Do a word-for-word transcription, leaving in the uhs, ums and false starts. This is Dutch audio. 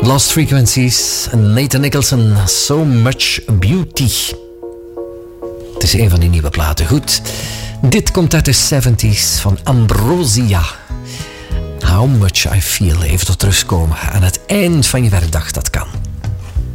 Lost Frequencies en Nathan Nicholson, So Much Beauty. Het is een van die nieuwe platen. Goed, dit komt uit de zeventig van Ambrosia. How Much I Feel. Even tot rust komen aan het eind van je werkdag, dat kan.